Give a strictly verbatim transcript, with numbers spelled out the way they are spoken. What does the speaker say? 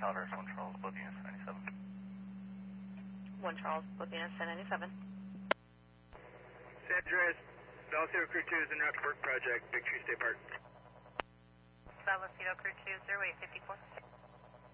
Calvert, one Charles, both units ninety-seven. one Charles, both units ten ninety-seven. San Andreas, Vallecito Crew two is en route to work project, Big Tree State Park. Vallecito Crew two, zero eight fifty-four.